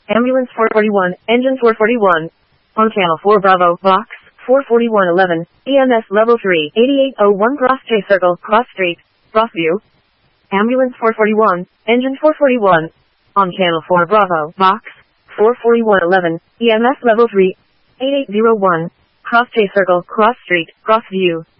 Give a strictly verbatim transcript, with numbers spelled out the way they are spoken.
Ambulance four forty-one, Engine four forty-one. On Channel four Bravo, Box four forty-one eleven, E M S Level three, eighty-eight oh one Cross J Circle, Cross Street, Crossview. Ambulance four forty-one, Engine four forty-one. On Channel four Bravo, Box four forty-one eleven, E M S Level three, eighty-eight oh one, Cross J Circle, Cross Street, Crossview.